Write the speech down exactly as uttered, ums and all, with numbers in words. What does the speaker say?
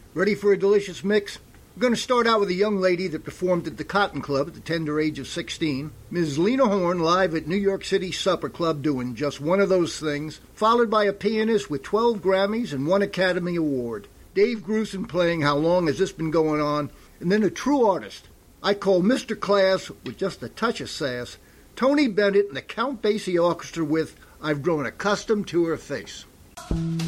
Ready for a delicious mix? We're going to start out with a young lady that performed at the Cotton Club at the tender age of sixteen, Miz Lena Horne live at New York City Supper Club doing Just One of Those Things, followed by a pianist with twelve Grammys and one Academy Award, Dave Grusin playing How Long Has This Been Going On, and then a true artist I call Mister Class with just a touch of sass, Tony Bennett and the Count Basie Orchestra with I've Grown Accustomed to Her Face.